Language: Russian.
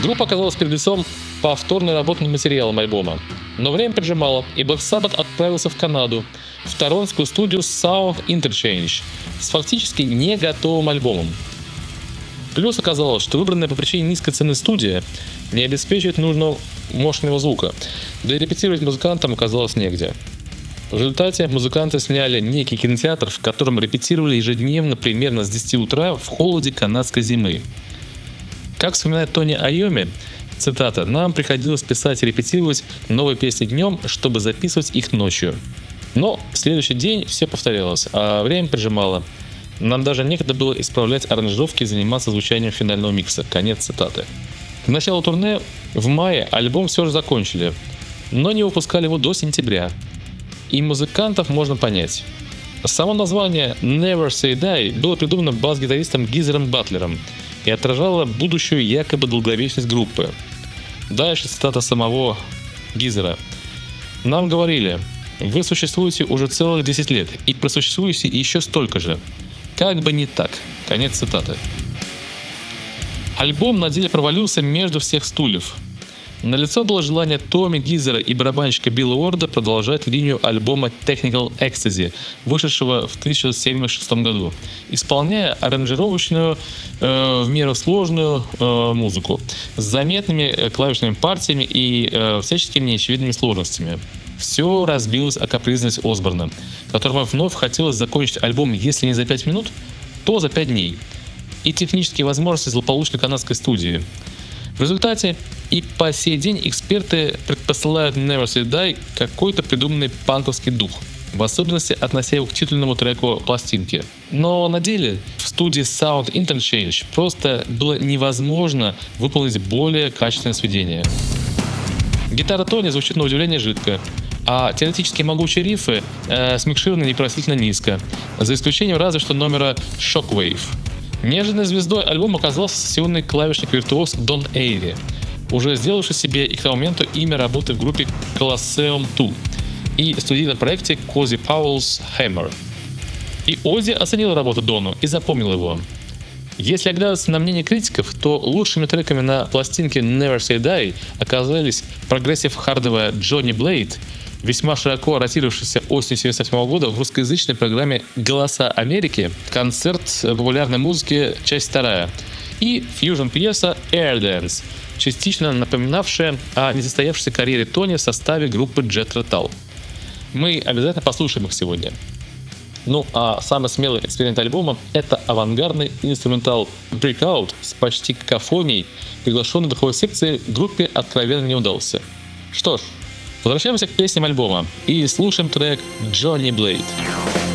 Группа оказалась перед лицом повторной работы над материалом альбома. Но время поджимало, и Black Sabbath отправился в Канаду, в торонтскую студию Sound Interchange, с фактически не готовым альбомом. Плюс оказалось, что выбранная по причине низкой цены студия не обеспечивает нужного мощного звука, да и репетировать музыкантам оказалось негде. В результате музыканты сняли некий кинотеатр, в котором репетировали ежедневно примерно с 10 утра в холоде канадской зимы. Как вспоминает Тони Айоми, цитата: «Нам приходилось писать и репетировать новые песни днем, чтобы записывать их ночью. Но в следующий день все повторялось, а время прижимало. Нам даже некогда было исправлять аранжировки и заниматься звучанием финального микса». Конец цитаты. К началу турне в мае альбом все же закончили, но не выпускали его до сентября. И музыкантов можно понять. Само название Never Say Die было придумано бас-гитаристом Гизером Батлером и отражало будущую якобы долговечность группы. Дальше цитата самого Гизера: «Нам говорили: вы существуете уже целых 10 лет и просуществуете еще столько же. Как бы не так». Конец цитаты. Альбом на деле провалился между всех стульев. Налицо было желание Томми Гизера и барабанщика Билла Уорда продолжать линию альбома Technical Ecstasy, вышедшего в 1976 году, исполняя аранжировочную, в меру сложную музыку с заметными клавишными партиями и всяческими неочевидными сложностями. Все разбилось о капризность Осборна, которому вновь хотелось закончить альбом, если не за 5 минут, то за 5 дней, и технические возможности злополучной канадской студии. В результате и по сей день эксперты предпосылают Never Say Die какой-то придуманный панковский дух, в особенности относя его к титульному треку пластинки. Но на деле в студии Sound Interchange просто было невозможно выполнить более качественное сведение. Гитара Тони звучит на удивление жидко, а теоретически могучие рифы смикшированы непростительно низко, за исключением разве что номера Shockwave. Неожиданной звездой альбома оказался сессионный клавишник-виртуоз Дон Эйри, уже сделавший себе и к тому моменту имя работы в группе Colosseum 2 и студийном проекте Cozy Powell's Hammer. И Оззи оценил работу Дону и запомнил его. Если оглядываться на мнение критиков, то лучшими треками на пластинке Never Say Die оказались прогрессив-хардовая Johnny Blade, весьма широко ротировавшийся осенью 1978 года в русскоязычной программе «Голоса Америки», концерт популярной музыки, часть 2, и фьюжн-пьеса «Air Dance», частично напоминавшая о несостоявшейся карьере Тони в составе группы Jethro Tull. Мы обязательно послушаем их сегодня. Ну а самый смелый эксперимент альбома — это авангардный инструментал Breakout с почти какофонией, приглашенный духовой секции группе откровенно не удался. Что ж, возвращаемся к песням альбома и слушаем трек Johnny Blade.